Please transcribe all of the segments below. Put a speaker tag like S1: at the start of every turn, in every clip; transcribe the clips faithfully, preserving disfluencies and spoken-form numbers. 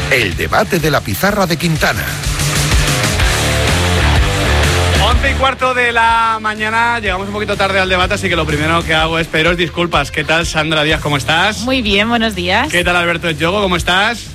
S1: El debate de la pizarra de Quintana.
S2: once y cuarto de la mañana, llegamos un poquito tarde al debate, así que lo primero que hago es pediros disculpas. ¿Qué tal, Sandra Díaz? ¿Cómo estás?
S3: Muy bien, buenos días.
S2: ¿Qué tal, Alberto Yogo? ¿Cómo estás?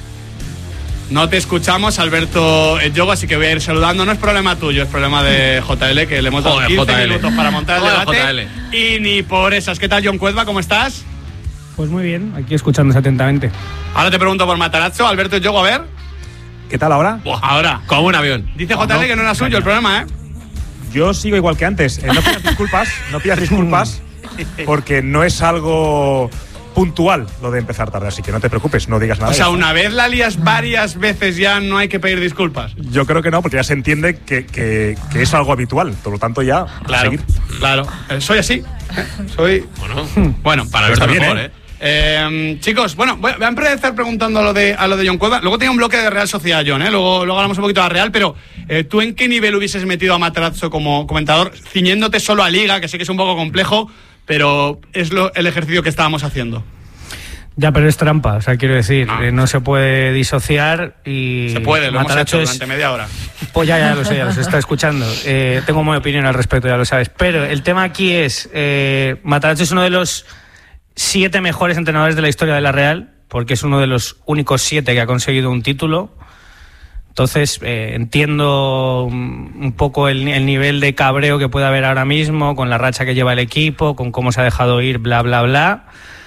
S2: No te escuchamos, Alberto Yogo, así que voy a ir saludando. No es problema tuyo, es problema de J L, que le hemos dado quince minutos para montar el
S4: Joder,
S2: debate.
S4: J L.
S2: Y ni por esas. ¿Qué tal, John Cuezba? ¿Cómo estás?
S5: Pues muy bien, aquí escuchándose atentamente.
S2: Ahora te pregunto por Matarazzo. Alberto Yogo, a ver.
S5: ¿Qué tal ahora?
S2: Buah, ahora.
S4: Como un avión.
S2: Dice J L
S5: no,
S2: que no era suyo
S5: caña.
S2: el problema, ¿eh?
S5: Yo sigo igual que antes. Eh, no pidas disculpas, no pidas disculpas, porque no es algo puntual lo de empezar tarde, así que no te preocupes, no digas nada.
S2: O sea,
S5: de eso.
S2: una vez la lías varias veces ya no hay que pedir disculpas.
S5: Yo creo que no, porque ya se entiende que, que, que es algo habitual, por lo tanto ya, a
S2: Claro,
S5: seguir.
S2: claro. Eh, soy así. ¿eh? Soy…
S4: Bueno,
S2: Bueno,
S4: para
S5: Pero
S4: ver
S5: está
S4: mejor,
S5: bien,
S4: ¿eh?
S2: Eh, chicos, bueno, voy a empezar preguntando a lo de, a lo de John Cueva. Luego tenía un bloque de Real Sociedad, John, ¿eh? Luego, luego hablamos un poquito de la Real, pero eh, ¿tú en qué nivel hubieses metido a Matarazzo como comentador, ciñéndote solo a Liga, que sé que es un poco complejo, pero es lo, el ejercicio que estábamos haciendo?
S5: Ya, pero es trampa, o sea, quiero decir,
S2: No.
S5: eh, no se puede disociar y…
S2: Se puede, lo hemos
S5: Matarazzo
S2: hecho
S5: es-
S2: durante media hora.
S5: Pues ya, ya lo sé, ya los está escuchando. Eh, tengo mi opinión al respecto, ya lo sabes. Pero el tema aquí es, eh, Matarazzo es uno de los siete mejores entrenadores de la historia de la Real, porque es uno de los únicos siete que ha conseguido un título. Entonces, eh, entiendo un poco el, el nivel de cabreo que puede haber ahora mismo, con la racha que lleva el equipo, con cómo se ha dejado ir, bla, bla, bla.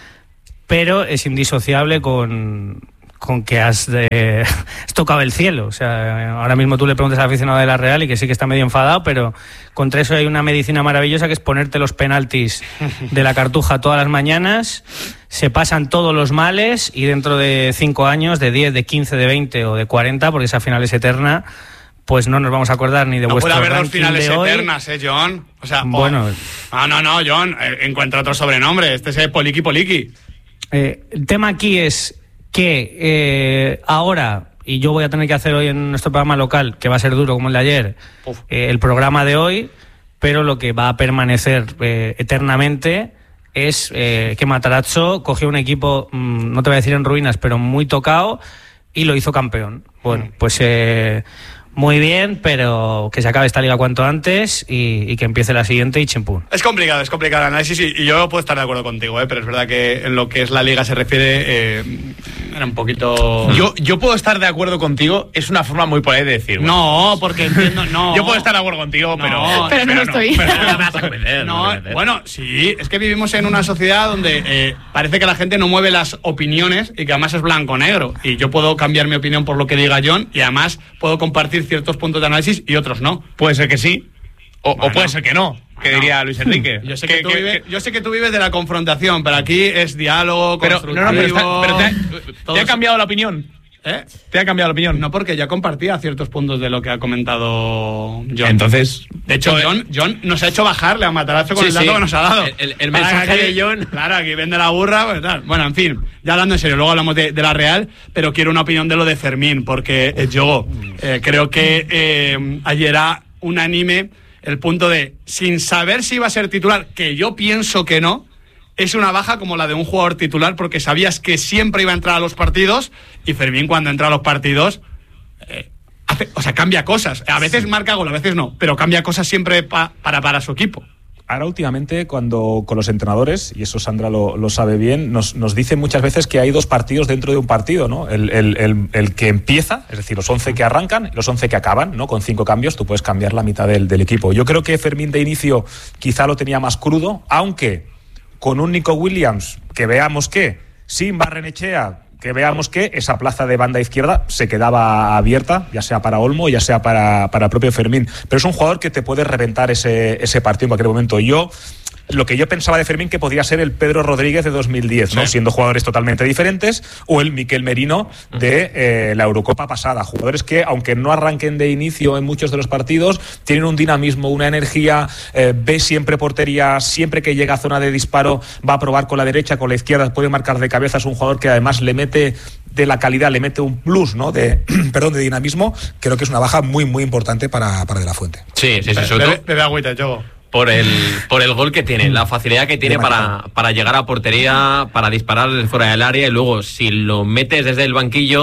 S5: Pero es indisociable con, con que has, de, has tocado el cielo. O sea, ahora mismo tú le preguntas al aficionado de la Real y que sí que está medio enfadado, pero contra eso hay una medicina maravillosa que es ponerte los penaltis de la Cartuja todas las mañanas, se pasan todos los males y dentro de cinco años, de diez, de quince, de veinte o de cuarenta, porque esa final es eterna, pues no nos vamos a acordar ni de
S2: No
S5: vuestro
S2: puede haber dos
S5: ranking
S2: finales
S5: de hoy.
S2: eternas, ¿eh, John? O sea,
S5: Bueno.
S2: oh. No, no, no, John, eh, encuentra otro sobrenombre. Este es el Poliki Poliki.
S5: Eh, el tema aquí es que eh, ahora, y yo voy a tener que hacer hoy en nuestro programa local, que va a ser duro como el de ayer, eh, el programa de hoy, pero lo que va a permanecer eh, eternamente es eh, que Matarazzo cogió un equipo, mmm, no te voy a decir en ruinas, pero muy tocado, y lo hizo campeón. Bueno, pues eh, muy bien, pero que se acabe esta liga cuanto antes y, y que empiece la siguiente y chimpún.
S2: Es complicado, es complicado el análisis y, y yo puedo estar de acuerdo contigo, ¿eh? Pero es verdad que en lo que es la liga se refiere, eh, era un poquito…
S4: Yo, yo puedo estar de acuerdo contigo, es una forma muy polite de decir. bueno,
S2: No, porque entiendo, no.
S4: Yo puedo estar de acuerdo contigo,
S2: No,
S4: pero,
S3: pero no lo estoy.
S4: Pero no me vas a convencer.
S2: No,
S4: me vas a convencer.
S2: bueno, sí, es que vivimos en una sociedad donde eh, parece que la gente no mueve las opiniones y que además es blanco-negro. Y yo puedo cambiar mi opinión por lo que diga John y además puedo compartir ciertos puntos de análisis y otros no.
S4: Puede ser que sí, o,
S2: Bueno.
S4: o puede ser que no, que
S2: No.
S4: diría Luis Enrique.
S2: Yo sé que, tú vives, yo sé que tú vives de la confrontación, pero aquí es diálogo,
S4: Pero, no, no, pero, está- pero te, ha, te
S2: Todos-
S4: ha cambiado la opinión.
S2: ¿Eh?
S4: Te ha cambiado la opinión.
S2: No, porque ya compartía ciertos puntos de lo que ha comentado John.
S4: Entonces,
S2: De hecho, John, John nos ha hecho bajarle a Matarazzo con
S4: Sí,
S2: el dato
S4: sí.
S2: que nos ha dado.
S4: El- el- el
S2: Para
S4: mensaje
S2: que-
S4: de John.
S2: Claro, aquí vende la burra, pues tal. Bueno, en fin, ya hablando en serio, luego hablamos de, de la Real, pero quiero una opinión de lo de Fermín, porque eh, yo eh, creo que eh, ayer era unánime el punto de, sin saber si iba a ser titular, que yo pienso que no, es una baja como la de un jugador titular, porque sabías que siempre iba a entrar a los partidos, y Fermín cuando entra a los partidos, eh, hace, o sea, cambia cosas. A veces marca gol, a veces no, pero cambia cosas siempre pa, para, para su equipo.
S6: Ahora últimamente, cuando con los entrenadores, y eso Sandra lo, lo sabe bien, nos, nos dicen muchas veces que hay dos partidos dentro de un partido, ¿no? El, el, el, el que empieza, es decir, los once que arrancan y los once que acaban, ¿no? Con cinco cambios tú puedes cambiar la mitad del, del equipo. Yo creo que Fermín de inicio quizá lo tenía más crudo, aunque con un Nico Williams, que veamos que sin Barrenechea, que veamos que esa plaza de banda izquierda se quedaba abierta, ya sea para Olmo, ya sea para, para el propio Fermín. Pero es un jugador que te puede reventar ese, ese partido en cualquier momento. Yo, lo que yo pensaba de Fermín, que podría ser el Pedro Rodríguez de dos mil diez, ¿no?
S2: Sí.
S6: Siendo jugadores totalmente diferentes, o el Miquel Merino de eh, la Eurocopa pasada. Jugadores que, aunque no arranquen de inicio en muchos de los partidos, tienen un dinamismo, una energía, eh, ve siempre portería, siempre que llega a zona de disparo va a probar con la derecha, con la izquierda, puede marcar de cabeza. Es un jugador que además le mete de la calidad, le mete un plus, ¿no? De, perdón, de dinamismo. Creo que es una baja muy, muy importante para, para De La Fuente.
S4: sí, sí, sí, sobre
S2: Bebe,
S4: todo
S2: bebe agüita, yo.
S4: por el, por el gol que tiene, la facilidad que tiene para, para llegar a portería, para disparar desde fuera del área, y luego si lo metes desde el banquillo,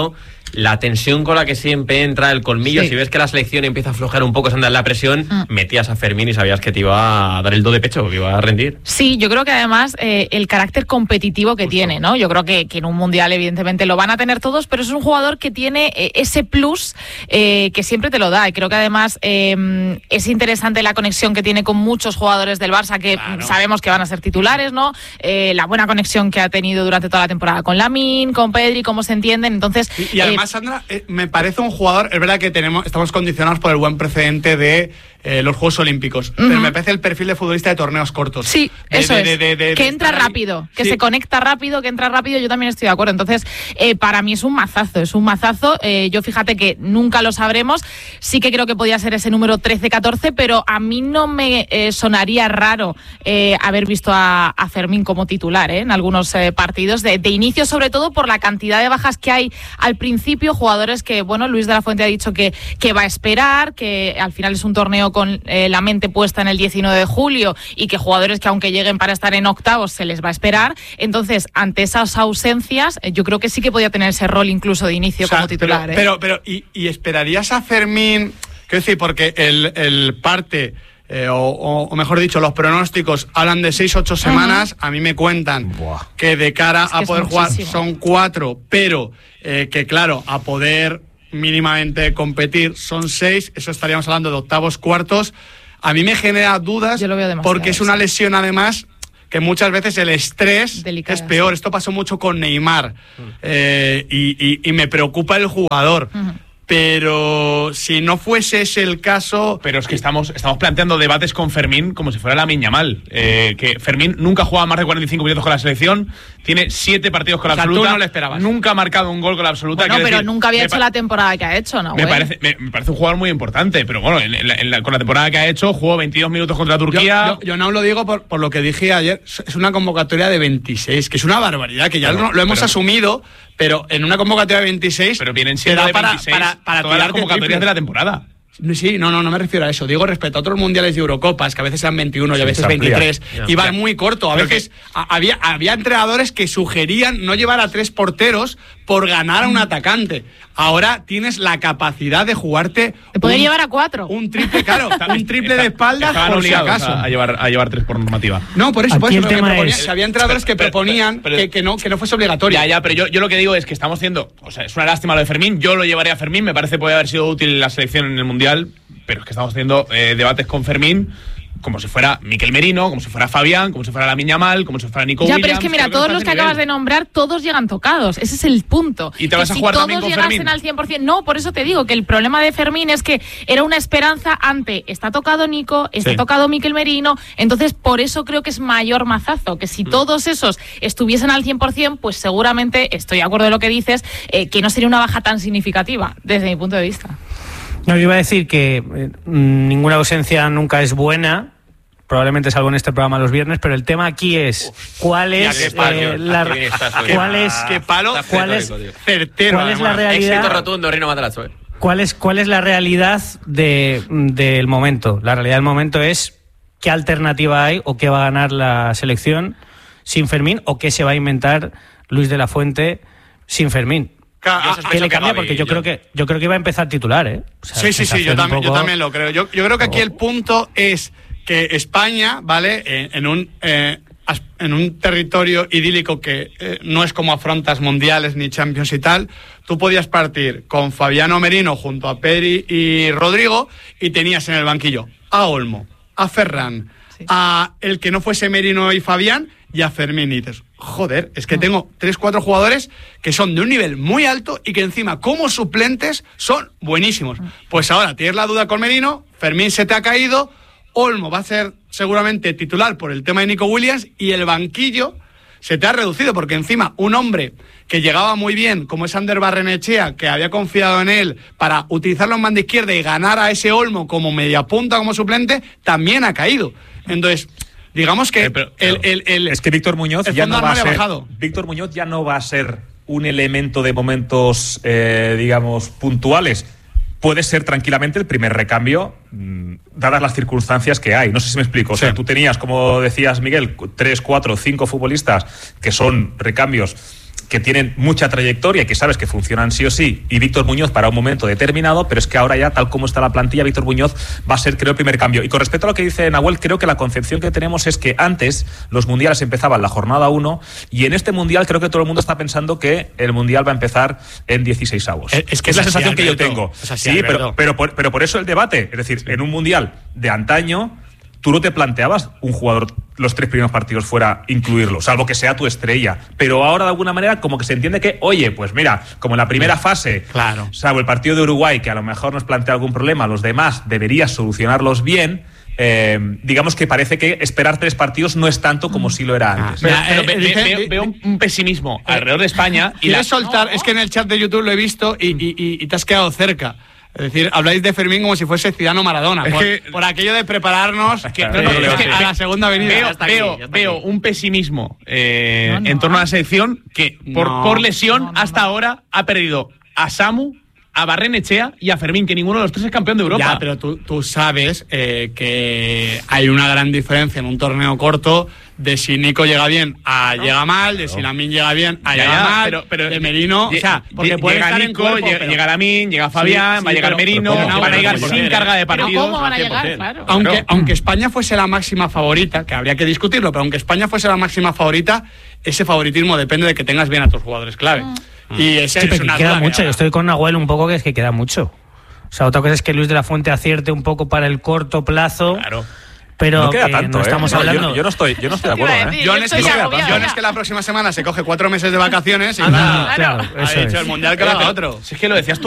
S4: la tensión con la que siempre entra, el colmillo, sí. Si ves que la selección empieza a aflojar un poco, se anda en la presión, mm. metías a Fermín y sabías que te iba a dar el do de pecho, que iba a rendir.
S3: Sí, yo creo que además eh, el carácter competitivo que Justo. tiene, ¿no? Yo creo que, que en un mundial evidentemente lo van a tener todos, pero es un jugador que tiene eh, ese plus eh, que siempre te lo da, y creo que además eh, es interesante la conexión que tiene con muchos jugadores del Barça que claro. sabemos que van a ser titulares, ¿no? Eh, la buena conexión que ha tenido durante toda la temporada con Lamine, con Pedri, cómo se entienden, entonces...
S2: Y, y además, eh, Sandra, eh, me parece un jugador, es verdad que tenemos estamos condicionados por el buen precedente de eh, los Juegos Olímpicos, uh-huh. pero me parece el perfil de futbolista de torneos cortos.
S3: Sí,
S2: de,
S3: eso
S2: de,
S3: es,
S2: de, de, de,
S3: que
S2: de
S3: entra rápido, que
S2: sí.
S3: se conecta rápido, que entra rápido, yo también estoy de acuerdo. Entonces, eh, para mí es un mazazo, es un mazazo. Eh, yo fíjate que nunca lo sabremos, sí que creo que podía ser ese número trece catorce, pero a mí no me eh, sonaría raro eh, haber visto a, a Fermín como titular eh, en algunos eh, partidos de, de inicio, sobre todo por la cantidad de bajas que hay al principio, jugadores que, bueno, Luis de la Fuente ha dicho que, que va a esperar, que al final es un torneo con eh, la mente puesta en el diecinueve de julio y que jugadores que aunque lleguen para estar en octavos se les va a esperar. Entonces, ante esas ausencias, eh, yo creo que sí que podía tener ese rol incluso de inicio, o sea, como titular.
S2: Pero,
S3: ¿eh?
S2: pero, pero ¿y, y esperarías a Fermín? Quiero decir, porque el, el parte... Eh, o, o mejor dicho, los pronósticos hablan de seis, ocho semanas. Uh-huh. A mí me cuentan Buah. que de cara es que a poder jugar son cuatro, pero eh, que claro, a poder mínimamente competir son seis. Eso estaríamos hablando de octavos, cuartos. A mí me genera dudas porque es una lesión además que muchas veces el estrés Delicada, es peor. Sí. Esto pasó mucho con Neymar uh-huh. eh, y, y, y me preocupa el jugador. Uh-huh. Pero si no fuese ese el caso...
S6: Pero es que estamos, estamos planteando debates con Fermín como si fuera Lamine Yamal. Eh, que Fermín nunca juega más de cuarenta y cinco minutos con la selección, tiene siete partidos con la o sea, absoluta.
S2: Tú no lo esperabas.
S6: Nunca ha marcado un gol con la absoluta.
S3: Bueno, pero
S6: decir,
S3: nunca había hecho
S6: pa-
S3: la temporada que ha hecho, ¿no?
S6: Me parece, me, me parece un jugador muy importante, pero bueno, en la, en la, con la temporada que ha hecho, jugó veintidós minutos contra Turquía.
S2: Yo, yo, yo no lo digo por, por lo que dije ayer, es una convocatoria de veintiséis, que es una barbaridad, que ya pero, lo, lo hemos pero, asumido, pero en una convocatoria de veintiséis...
S6: Pero vienen siendo de veintiséis para, para, para todas las convocatorias de la temporada.
S2: Sí, no, no, no me refiero a eso. Digo respecto a otros mundiales de Eurocopas, que a veces sean veintiuno y a veces veintitrés, y van muy corto. A Pero veces que... a, había, había entrenadores que sugerían no llevar a tres porteros por ganar a un atacante. Ahora tienes la capacidad de jugarte...
S3: Te puede llevar a cuatro.
S2: Un triple, claro, un triple de espaldas por si acaso.
S6: A, a, llevar, a llevar tres por normativa.
S2: No, por eso,
S5: Aquí
S2: por eso.
S5: El
S2: Proponía,
S5: es...
S2: Había entrenadores que pero, proponían pero, pero, que, que, no, que no fuese obligatorio.
S6: Ya, ya, pero yo, yo lo que digo es que estamos haciendo... O sea, es una lástima lo de Fermín. Yo lo llevaría a Fermín. Me parece que puede haber sido útil en la selección en el Mundial. Pero es que estamos haciendo eh, debates con Fermín como si fuera Mikel Merino, como si fuera Fabián, como si fuera Lamine Yamal, como si fuera Nico
S3: ya,
S6: Williams.
S3: Ya, pero es que mira,
S6: que
S3: todos los que
S6: nivel.
S3: acabas de nombrar, todos llegan tocados. Ese es el punto.
S6: ¿Y te vas
S3: que
S6: a jugar
S3: si
S6: también con
S3: todos llegasen
S6: Fermín?
S3: al cien por ciento, no, por eso te digo que el problema de Fermín es que era una esperanza ante está tocado Nico, está sí. tocado Mikel Merino, entonces por eso creo que es mayor mazazo, que si mm. todos esos estuviesen al cien por ciento, pues seguramente, estoy de acuerdo de lo que dices, eh, que no sería una baja tan significativa, desde mi punto de vista.
S5: No, yo iba a decir que eh, ninguna ausencia nunca es buena, probablemente salvo en este programa los viernes, pero el tema aquí es cuál es eh, la cuál es
S2: qué palo
S5: cuál es
S2: certero,
S5: cuál es la realidad.
S4: Éxito rotundo, Rino Matarazzo. ¿eh?
S5: ¿Cuál es cuál es la realidad de del momento? La realidad del momento es qué alternativa hay o qué va a ganar la selección sin Fermín o qué se va a inventar Luis de la Fuente sin Fermín. ¿Qué le cambia? Porque yo creo que yo creo que iba a empezar titular, ¿eh? O sea,
S2: sí, sí, sí, yo también, poco... yo también lo creo. Yo, yo creo que aquí el punto es que España, ¿vale? Eh, en un eh, en un territorio idílico que eh, no es como afrontas mundiales ni Champions y tal, tú podías partir con Fabiano Merino junto a Pedri y Rodrigo y tenías en el banquillo a Olmo, a Ferran, sí. a el que no fuese Merino y Fabián y a Fermín. Y dices, joder, es que no. tengo tres, cuatro jugadores que son de un nivel muy alto y que encima como suplentes son buenísimos. Pues ahora tienes la duda con Merino, Fermín se te ha caído, Olmo va a ser seguramente titular por el tema de Nico Williams y el banquillo se te ha reducido porque encima un hombre que llegaba muy bien como es Ander Barrenechea, que había confiado en él para utilizarlo en banda izquierda y ganar a ese Olmo como media punta, como suplente, también ha caído. Entonces... Digamos que
S6: eh, pero,
S2: el, el, el,
S6: es que Víctor Muñoz ya no va a ser Víctor Muñoz ya no va a ser un elemento de momentos eh, digamos puntuales. Puede ser tranquilamente el primer recambio mmm, dadas las circunstancias que hay. No sé si me explico. O sea, sí. tú tenías, como decías Miguel, tres, cuatro, cinco futbolistas que son recambios que tienen mucha trayectoria y que sabes que funcionan sí o sí, y Víctor Muñoz para un momento determinado, pero es que ahora ya, tal como está la plantilla, Víctor Muñoz va a ser, creo, el primer cambio. Y con respecto a lo que dice Nahuel, creo que la concepción que tenemos es que antes los mundiales empezaban la jornada uno, y en este mundial creo que todo el mundo está pensando que el mundial va a empezar en dieciséis avos.
S2: Es, es que
S6: es la
S2: es así,
S6: sensación que yo
S2: Alberto.
S6: tengo.
S2: Es así,
S6: sí,
S2: Alberto.
S6: pero, pero, por, pero por eso el debate. Es decir, sí. En un mundial de antaño, tú no te planteabas un jugador los tres primeros partidos fuera incluirlo, salvo que sea tu estrella. Pero ahora, de alguna manera, como que se entiende que, oye, pues mira, como en la primera fase,
S2: claro,
S6: salvo el partido de Uruguay, que a lo mejor nos plantea algún problema, los demás deberías solucionarlos bien. Eh, digamos que parece que esperar tres partidos no es tanto como si lo era antes.
S7: Pero, pero
S2: Eh,
S7: ve-
S2: dice-
S7: ve- veo, veo un, un pesimismo alrededor de España. Y la,
S2: ¿Quieres soltar? Es que en el chat de YouTube lo he visto y, y- y- y te has quedado cerca. Es decir, habláis de Fermín como si fuese Zidane o Maradona.
S7: Es
S2: Por,
S7: que-
S2: por aquello de prepararnos
S7: que-
S2: eh,
S7: no, no,
S2: es
S7: es
S2: que
S7: que-
S2: a la segunda avenida.
S7: Veo,
S4: Ya está aquí,
S7: veo,
S4: ya está
S7: veo
S4: aquí.
S7: un pesimismo eh,
S3: No, no.
S7: en torno a la selección que por,
S2: No.
S7: por lesión
S3: No, no,
S7: hasta
S3: no.
S7: ahora ha perdido a Samu, a Barrenechea y a Fermín, que ninguno de los tres es campeón de Europa.
S2: Ya, pero tú, tú sabes eh, que hay una gran diferencia en un torneo corto de si Nico llega bien a llega mal, de si Lamin llega bien a
S7: Ya,
S2: llega
S7: ya,
S2: mal,
S7: pero- pero-
S2: de Merino,
S7: lle-
S2: o sea, porque
S7: lle-
S2: puede
S7: llega
S2: estar en
S7: Nico,
S2: cuerpo,
S7: llega,
S2: pero-
S7: llega Lamin, llega Fabián,
S2: Sí,
S7: va a
S2: sí,
S7: llegar
S2: pero-
S7: Merino,
S6: pero ¿cómo?
S7: van a llegar
S6: Pero
S7: sin
S6: ¿por qué?
S7: carga de
S3: Pero
S7: partidos.
S3: ¿cómo van a
S7: cien por
S3: llegar?
S7: cien.
S3: Claro.
S2: Aunque,
S7: Claro.
S2: aunque España fuese la máxima favorita, que habría que discutirlo, pero aunque España fuese la máxima favorita, ese favoritismo depende de que tengas bien a tus jugadores clave. Y ese
S5: Sí,
S2: es
S5: pero
S2: una
S5: que queda
S2: duda que
S5: mucho. Yo
S2: ahora-
S5: estoy con Nahuel un poco, que es que queda mucho. O sea, otra cosa es que Luis de la Fuente acierte un poco para el corto plazo.
S7: Claro.
S5: Pero
S6: no queda
S5: que
S6: tanto,
S5: no
S6: ¿eh?
S5: estamos
S6: No, yo-
S5: hablando.
S6: Yo, no estoy, yo no estoy de
S3: Iba a
S6: acuerdo, ¿eh?
S3: decir,
S2: John
S3: yo
S2: es, que,
S3: estoy
S2: John
S3: agobiada.
S2: es que la próxima semana se coge cuatro meses de vacaciones y
S6: Ah,
S2: nada,
S5: claro,
S2: ha
S5: eso
S2: dicho
S5: es.
S2: el mundial que lo haga otro.
S7: Si es que lo decías tú